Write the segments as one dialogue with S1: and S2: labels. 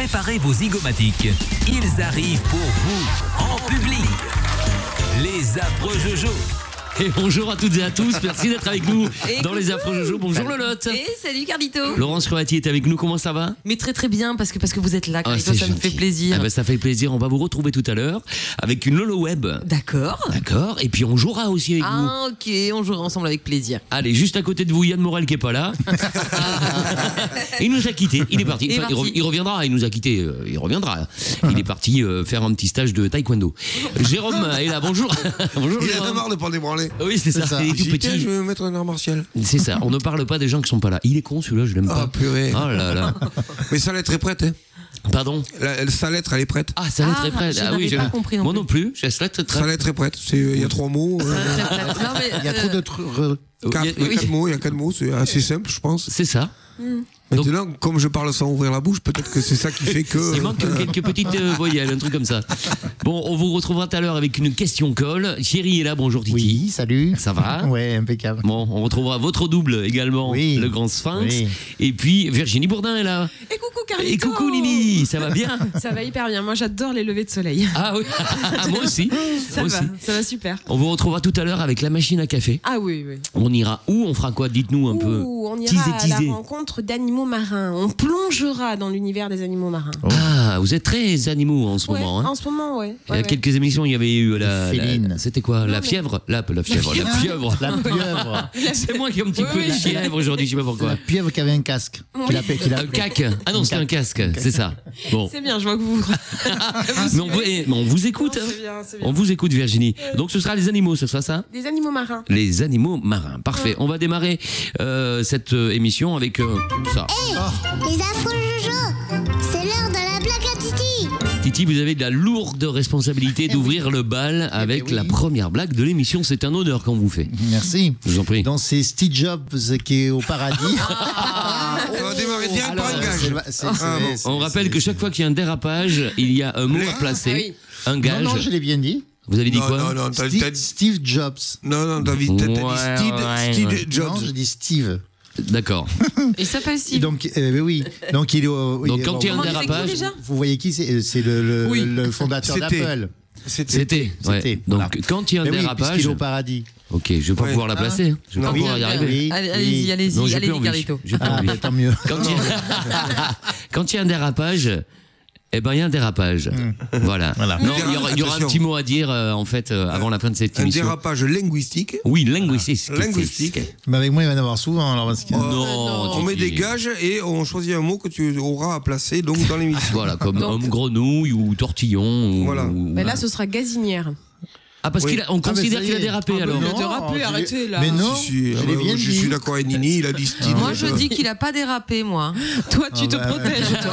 S1: Préparez vos zygomatiques. Ils arrivent pour vous, en public. Les affreux Jojo.
S2: Et bonjour à toutes et à tous, merci d'être avec nous dans les affreux Jojo. Bonjour Lolotte.
S3: Et salut Carlito.
S2: Laurence Croati est avec nous, comment ça va?
S3: Mais très très bien parce que vous êtes là Carlito,
S2: c'est
S3: ça me
S2: gentil.
S3: fait plaisir.
S2: Ah ben, ça fait plaisir, on va vous retrouver tout à l'heure avec une Lolo Web.
S3: D'accord.
S2: D'accord, et puis on jouera aussi avec vous.
S3: Ah ok, on jouera ensemble avec plaisir.
S2: Allez, juste à côté de vous, Yann Morel qui est pas là. Il nous a quittés, il est parti. Enfin, il reviendra, il nous a quittés, il reviendra. Il est parti faire un petit stage de taekwondo. Jérôme est là, bonjour. Bonjour
S4: Il en a
S2: Jérôme.
S4: marre de pas le débranler.
S2: Oui, c'est ça. Il est tout
S4: J'ai dit, tiens,
S2: petit.
S4: je vais me mettre un art martial.
S2: C'est ça, on ne parle pas des gens qui sont pas là. Il est con celui-là, je l'aime
S4: Ah,
S2: pas.
S4: purée.
S2: Oh là là.
S4: Mais sa lettre est prête, hein.
S2: Pardon?
S4: Sa lettre, elle est prête.
S2: Ah, ça lettre est prête.
S3: je n'avais pas compris non
S2: Moi
S3: plus.
S2: non plus, j'ai sa lettre
S4: Sa
S2: très
S4: lettre est prête. Il y a 3 mots.
S3: Non, mais,
S5: Il y a trop de trucs.
S4: Il y a 4 mots, c'est assez simple, je pense.
S2: C'est ça.
S4: Maintenant, comme je parle sans ouvrir la bouche, peut-être que c'est ça qui fait que.
S2: Il manque quelques petites voyelles, un truc comme ça. Bon, on vous retrouvera tout à l'heure avec une question colle. Thierry est là, bonjour Titi.
S5: Oui, salut.
S2: Ça va?
S5: Ouais, impeccable.
S2: Bon, on retrouvera votre double également,
S5: Oui.
S2: le grand sphinx.
S5: Oui.
S2: Et puis Virginie Bourdin est là.
S6: Et coucou Carlito.
S2: Et coucou Nini, ça va bien?
S6: Ça va hyper bien, moi j'adore les levées de soleil.
S2: Ah oui, moi aussi.
S6: Ça
S2: Moi
S6: va,
S2: aussi.
S6: ça va super.
S2: On vous retrouvera tout à l'heure avec la machine à café.
S6: Ah oui, oui.
S2: On ira où? On fera quoi? Dites-nous un peu.
S6: Ouh, on ira à
S2: Teaser.
S6: la rencontre d'animaux marins. On plongera dans l'univers des animaux marins.
S2: Ah, vous êtes très animaux en ce
S6: Ouais,
S2: moment. Hein.
S6: en ce moment, ouais.
S2: Il y a quelques émissions, il y avait eu
S5: Féline.
S2: c'était quoi? La fièvre? La fièvre.
S5: La pieuvre.
S2: C'est moi qui ai un petit peu de fièvre aujourd'hui, je sais pas pourquoi.
S5: La pieuvre qui avait un casque. Qu'il a
S2: Un cac. Ah non, c'était un casque, c'est ça. Bon.
S6: C'est bien, je vois que vous.
S2: Mais on vous écoute.
S6: Non,
S2: Hein.
S6: c'est bien, c'est bien.
S2: On vous écoute, Virginie. Donc ce sera les animaux, ce sera ça?
S6: Des animaux marins.
S2: Les animaux marins. Parfait. On va démarrer cette émission avec ça.
S7: Les affreux Jojo, c'est l'heure de la blague à Titi.
S2: Titi, vous avez de la lourde responsabilité d'ouvrir le bal avec
S5: oui.
S2: la première blague de l'émission. C'est un honneur qu'on vous fait.
S5: Merci.
S2: Je vous en prie.
S5: Donc c'est Steve Jobs qui est au paradis.
S4: On va démarrer direct par un
S5: C'est-
S4: gage.
S5: c'est-
S2: On rappelle que chaque fois qu'il y a un dérapage, il y a un mot à placer,
S6: Ah oui.
S2: un
S5: Non,
S2: gage.
S5: non, je l'ai bien dit.
S2: Vous avez dit quoi?
S4: Non, t'as
S5: Steve Jobs.
S4: t'as dit Steve Jobs.
S5: Non, je dis Steve.
S2: D'accord.
S6: Il s'appelle Steve.
S5: Donc, oui. Donc, il est au.
S2: Donc, quand il y a un
S6: Comment il s'écrit
S2: dérapage,
S6: déjà
S5: Vous voyez qui c'est? C'est le fondateur
S4: C'était.
S5: d'Apple.
S2: c'était. Ouais.
S5: C'était,
S2: Donc,
S5: voilà.
S2: quand il y a un
S5: Mais oui,
S2: dérapage,
S5: puisqu'il est au paradis.
S2: ok, je vais pas
S4: Ouais.
S2: pouvoir la placer. hein. Je vais
S4: Non.
S2: pas
S4: Oui,
S2: pouvoir y arriver.
S5: Oui,
S3: Allez-y,
S5: oui.
S3: allez-y,
S2: Non, j'ai plus
S3: allez-y
S2: envie.
S3: Carlito.
S2: J'ai pas
S5: Ah,
S2: envie.
S5: bah, tant mieux.
S2: Quand il y a un dérapage, eh ben il y a un dérapage. Voilà.
S5: Voilà.
S2: Non, il y aura un petit mot à dire en fait avant la fin de cette
S4: Un
S2: émission.
S4: dérapage linguistique.
S2: Oui, linguistique.
S4: Linguistique.
S5: Mais avec moi, il va y en avoir souvent. Alors, parce que...
S2: Non,
S4: On met
S2: Titi.
S4: des gages et on choisit un mot que tu auras à placer donc dans l'émission.
S2: Voilà, comme
S6: Donc-
S2: homme grenouille ou tortillon.
S4: Voilà.
S6: Mais là, ce sera gazinière.
S2: Ah, parce
S4: Oui.
S2: on
S5: Ah, mais
S2: considère
S5: ça y
S2: qu'il a
S5: est.
S2: dérapé
S5: Ah, bah
S2: alors.
S5: non.
S6: Il a dérapé,
S5: je
S6: arrêtez,
S5: l'ai-
S6: là.
S5: Mais non,
S4: Si, si,
S5: je l'ai bien
S4: je
S5: dit.
S4: suis d'accord avec Nini, il a dit Steve.
S3: Moi je dis qu'il a pas dérapé moi.
S6: Toi, tu te
S5: bah,
S6: protèges, toi.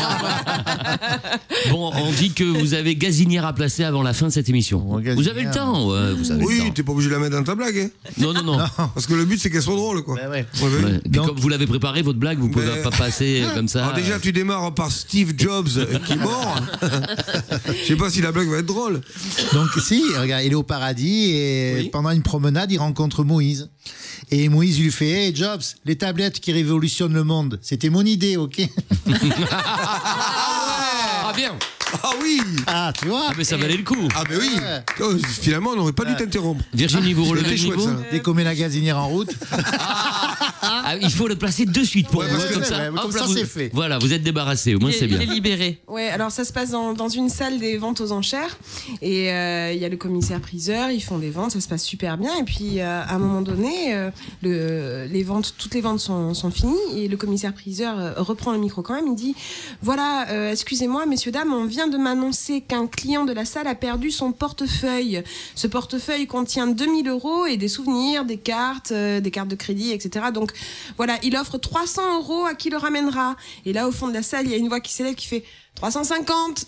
S2: Bon, on dit que vous avez gazinière à placer avant la fin de cette émission.
S5: Bon, gazinière.
S2: Vous avez le temps, ouais, vous avez le
S4: Oui,
S2: temps.
S4: t'es pas obligé de la mettre dans ta blague. Hein.
S2: Non, non, non.
S4: Parce que le but c'est qu'elle soit drôle quoi.
S5: Ouais, ouais.
S4: Ouais, ouais.
S2: Ouais. Puis
S5: Donc-
S2: comme vous l'avez préparé, votre blague, vous pouvez
S4: Mais-
S2: pas passer comme ça.
S4: Alors déjà tu démarres par Steve Jobs qui est mort. Je sais pas si la blague va être drôle.
S5: Donc, si, regarde, il est au paradis et
S4: Oui.
S5: pendant une promenade, il rencontre Moïse. Et Moïse lui fait: Hey Jobs, les tablettes qui révolutionnent le monde, c'était mon idée, ok?
S2: Ah bien.
S4: Ah oui.
S5: Ah, tu vois?
S2: Ah mais ça valait le coup.
S4: Ah ben oui.
S5: Ouais.
S4: Oh, finalement on n'aurait pas dû t'interrompre.
S2: Virginie, vous relevez
S4: C'était
S2: le
S4: chouette
S2: niveau.
S4: ça.
S5: Dès qu'on met la gazinière en route,
S2: Ah, il faut le placer de suite pour
S4: Ouais,
S2: vous,
S4: parce que-
S2: comme ça.
S5: ouais, comme
S2: Hop,
S5: ça,
S2: là, vous-
S5: c'est fait.
S2: Voilà, vous êtes débarrassé. Au moins c'est
S3: Il est
S2: bien.
S3: libéré.
S6: Ouais, alors ça se passe dans une salle des ventes aux enchères et il y a le commissaire priseur, ils font des ventes, ça se passe super bien et puis à un moment donné, toutes les ventes sont finies et le commissaire priseur reprend le micro quand même, il dit voilà, excusez-moi messieurs dames, on vient de m'annoncer qu'un client de la salle a perdu son portefeuille. Ce portefeuille contient 2000 € et des souvenirs, des cartes de crédit, etc. Donc voilà, il offre 300 € à qui le ramènera. Et là, au fond de la salle, il y a une voix qui s'élève qui fait 350.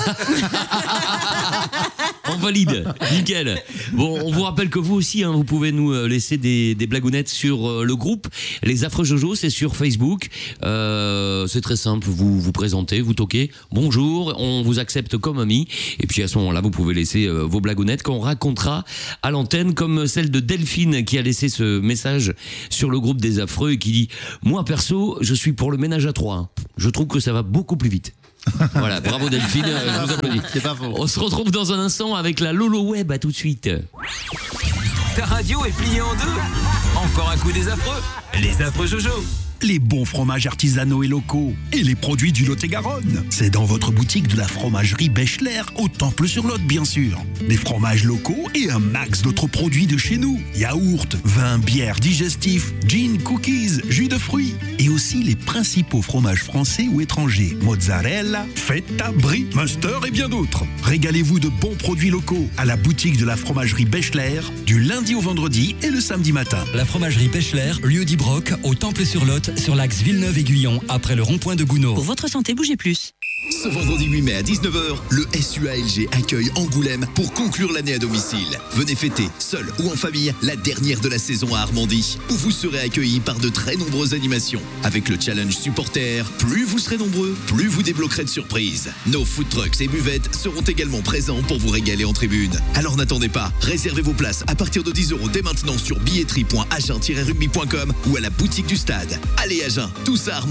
S2: On valide, nickel. Bon, on vous rappelle que vous aussi, hein, vous pouvez nous laisser des blagounettes sur le groupe Les Affreux Jojo, c'est sur Facebook. C'est très simple, vous vous présentez, vous toquez, bonjour, on vous accepte comme ami. Et puis à ce moment-là, vous pouvez laisser vos blagounettes qu'on racontera à l'antenne, comme celle de Delphine qui a laissé ce message sur le groupe des Affreux et qui dit: moi perso, je suis pour le ménage à trois. Je trouve que ça va beaucoup plus vite. Voilà, bravo Delphine, je vous applaudis.
S5: C'est pas faux.
S2: On se retrouve dans un instant avec la Lolo Web, à tout de suite.
S1: Ta radio est pliée en deux. Encore un coup des affreux. Les affreux Jojo.
S8: Les bons fromages artisanaux et locaux et les produits du Lot-et-Garonne. C'est dans votre boutique de la fromagerie Bechler au Temple-sur-Lot, bien sûr. Des fromages locaux et un max d'autres produits de chez nous. Yaourt, vin, bière, digestif, gin, cookies, jus de fruits. Et aussi les principaux fromages français ou étrangers. Mozzarella, feta, brie, Munster et bien d'autres. Régalez-vous de bons produits locaux à la boutique de la fromagerie Bechler du lundi au vendredi et le samedi matin.
S9: La fromagerie Bechler, lieu d'Ibroc, au Temple-sur-Lot, sur l'axe Villeneuve-Aiguillon, après le rond-point de Gounod.
S10: Pour votre santé, bougez plus.
S11: Ce vendredi 8 mai à 19h, le SUALG accueille Angoulême pour conclure l'année à domicile. Venez fêter, seul ou en famille, la dernière de la saison à Armandie, où vous serez accueillis par de très nombreuses animations. Avec le challenge supporter, plus vous serez nombreux, plus vous débloquerez de surprises. Nos food trucks et buvettes seront également présents pour vous régaler en tribune. Alors n'attendez pas, réservez vos places à partir de 10 € dès maintenant sur billetterie.agen-rugby.com ou à la boutique du stade. Allez Agen, tous à Armandie.